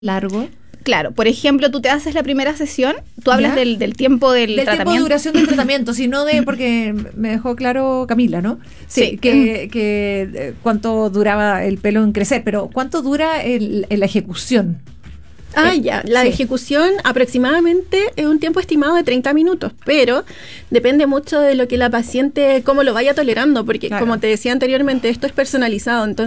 largo? Claro, por ejemplo, tú te haces la primera sesión, tú hablas del tiempo del tratamiento. Del tiempo de duración del tratamiento, sino porque me dejó claro Camila, ¿no? Sí, que cuánto duraba el pelo en crecer, pero ¿cuánto dura en la ejecución? La ejecución aproximadamente es un tiempo estimado de 30 minutos, pero depende mucho de lo que la paciente, cómo lo vaya tolerando, porque como te decía anteriormente, esto es personalizado, entonces